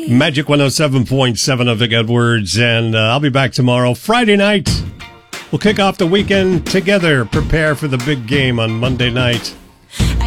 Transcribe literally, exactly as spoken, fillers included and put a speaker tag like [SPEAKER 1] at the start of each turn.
[SPEAKER 1] Magic one oh seven point seven of Vic Edwards, and uh, I'll be back tomorrow, Friday night. We'll kick off the weekend together, prepare for the big game on Monday night.